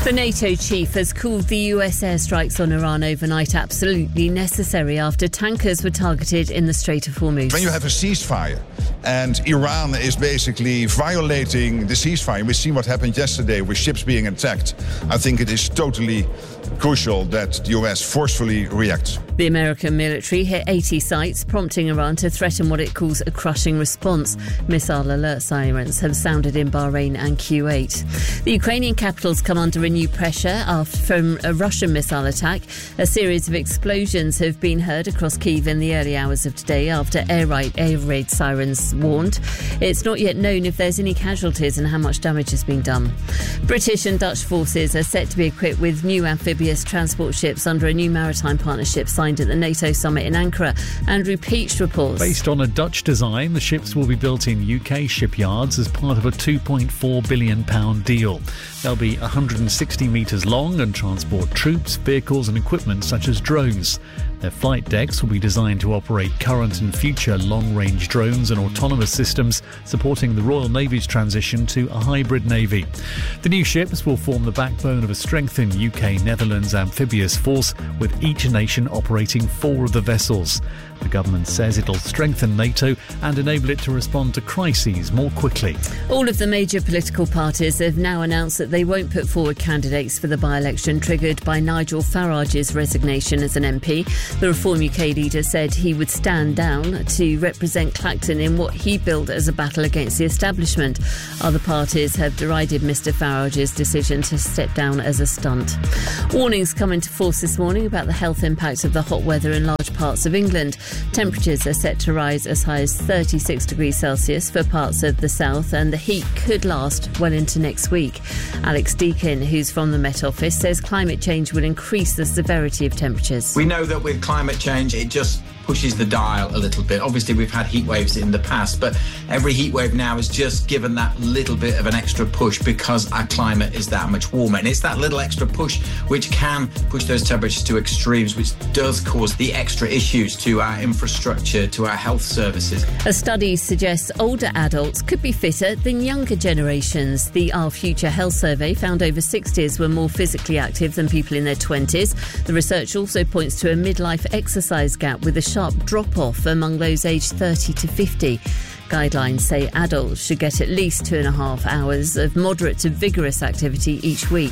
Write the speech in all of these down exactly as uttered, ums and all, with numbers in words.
The NATO chief has called the U S airstrikes on Iran overnight absolutely necessary after tankers were targeted in the Strait of Hormuz. When you have a ceasefire and Iran is basically violating the ceasefire, we see what happened yesterday with ships being attacked. I think it is totally crucial that the U S forcefully reacts. The American military hit eighty sites, prompting Iran to threaten what it calls a crushing response. Missile alert sirens have sounded in Bahrain and Kuwait. The Ukrainian capital's come under renewed pressure after from a Russian missile attack. A series of explosions have been heard across Kyiv in the early hours of today after air raid, air raid sirens warned. It's not yet known if there's any casualties and how much damage has been done. British and Dutch forces are set to be equipped with new amphibious transport ships under a new maritime partnership signed at the NATO summit in Ankara. Andrew Peach reports. Based on a Dutch design, the ships will be built in U K shipyards as part of a two point four billion pounds deal. They'll be one hundred sixty metres long and transport troops, vehicles and equipment such as drones. Their flight decks will be designed to operate current and future long-range drones and autonomous systems, supporting the Royal Navy's transition to a hybrid navy. The new ships will form the backbone of a strengthened U K-Netherlands amphibious force, with each nation operating four of the vessels. The government says it'll strengthen NATO and enable it to respond to crises more quickly. All of the major political parties have now announced that they won't put forward candidates for the by-election triggered by Nigel Farage's resignation as an M P. The Reform U K leader said he would stand down to represent Clacton in what he billed as a battle against the establishment. Other parties have derided Mr Farage's decision to step down as a stunt. Warnings come into force this morning about the health impact of the hot weather in large parts of England. Temperatures are set to rise as high as thirty-six degrees Celsius for parts of the south, and the heat could last well into next week. Alex Deakin, who's from the Met Office, says climate change will increase the severity of temperatures. We know that with climate change, it just pushes the dial a little bit. Obviously, we've had heat waves in the past, but every heat wave now has just given that little bit of an extra push because our climate is that much warmer. And it's that little extra push which can push those temperatures to extremes, which does cause the extra issues to our infrastructure, to our health services. A study suggests older adults could be fitter than younger generations. The Our Future Health Survey found over sixties were more physically active than people in their twenties. The research also points to a midlife exercise gap with a sharp drop-off among those aged thirty to fifty. Guidelines say adults should get at least two and a half hours of moderate to vigorous activity each week.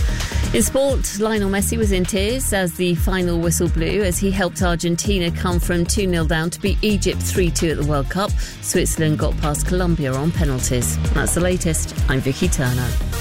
In sport, Lionel Messi was in tears as the final whistle blew as he helped Argentina come from two nil down to beat Egypt three two at the World Cup. Switzerland got past Colombia on penalties. That's the latest. I'm Vicky Turner.